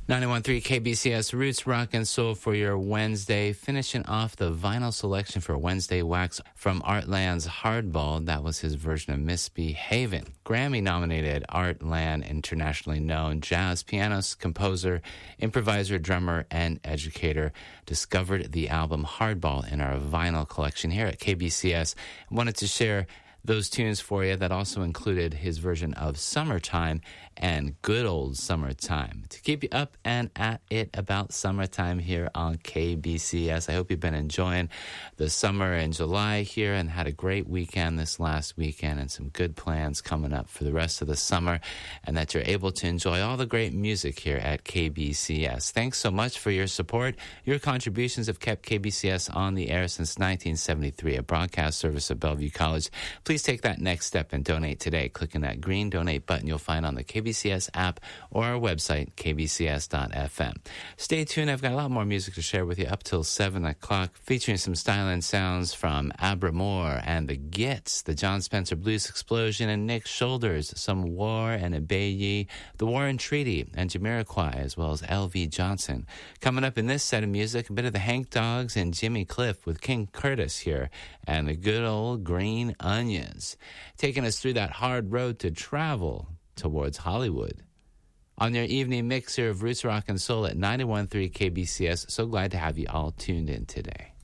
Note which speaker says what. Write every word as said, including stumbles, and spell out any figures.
Speaker 1: ninety-one point three K B C S Roots Rock and Soul for your Wednesday. Finishing off the vinyl selection for Wednesday Wax from Artland's Hardball. That was his version of Misbehavin'. Grammy-nominated Artland, internationally known jazz pianist, composer, improviser, drummer, and educator, discovered the album Hardball in our vinyl collection here at K B C S. I wanted to share those tunes for you that also included his version of Summertime and Good Old Summertime. To keep you up and at it about summertime here on K B C S. I hope you've been enjoying the summer in July here and had a great weekend this last weekend and some good plans coming up for the rest of the summer, and that you're able to enjoy all the great music here at K B C S. Thanks so much for your support. Your contributions have kept K B C S on the air since nineteen seventy-three, a broadcast service of Bellevue College. Please take that next step and donate today. Clicking that green donate button you'll find on the K B C S app or our website, k b c s dot f m. Stay tuned. I've got a lot more music to share with you up till seven o'clock, featuring some styling sounds from Abra Moore and the Gits, the John Spencer Blues Explosion and Nick Shoulders, some War and Abayi, the Warren Treaty, and Jamiroquai, as well as L V Johnson. Coming up in this set of music, a bit of the Hank Dogs and Jimmy Cliff with King Curtis here, and the good old Green Onions, taking us through that hard road to travel towards Hollywood. On your evening mixer of Roots Rock and Soul at ninety-one point three K B C S, so glad to have you all tuned in today.